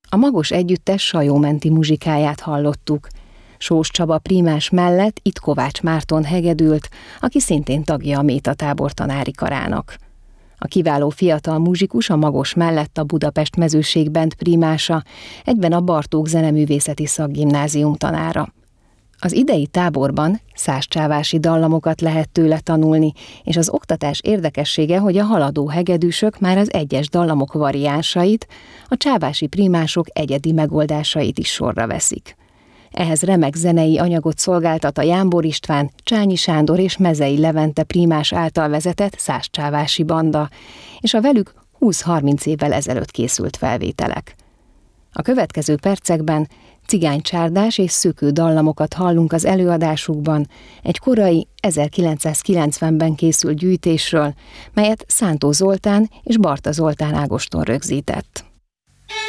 A Magos Együttes sajómenti muzsikáját hallottuk. Sós Csaba prímás mellett itt Kovács Márton hegedült, aki szintén tagja a Métatábor tanári karának. A kiváló fiatal muzsikus a Magos mellett a Budapest Mezőségband prímása, egyben a Bartók Zeneművészeti Szakgimnázium tanára. Az idei táborban szászcsávási dallamokat lehet tőle tanulni, és az oktatás érdekessége, hogy a haladó hegedűsök már az egyes dallamok variánsait, a csávási prímások egyedi megoldásait is sorra veszik. Ehhez remek zenei anyagot szolgáltat a Jámbor István, Csányi Sándor és Mezei Levente prímás által vezetett szászcsávási banda, és a velük 20-30 évvel ezelőtt készült felvételek. A következő percekben cigánycsárdás és szökő dallamokat hallunk az előadásukban, egy korai 1990-ben készült gyűjtésről, melyet Szántó Zoltán és Barta Zoltán Ágoston rögzített.